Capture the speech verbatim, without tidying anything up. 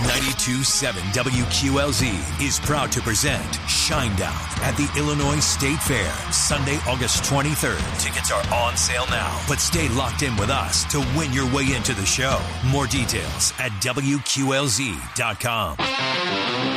ninety-two point seven W Q L Z is proud to present Shinedown at the Illinois State Fair, Sunday, August twenty-third. Tickets are on sale now, but stay locked in with us to win your way into the show. More details at W Q L Z dot com.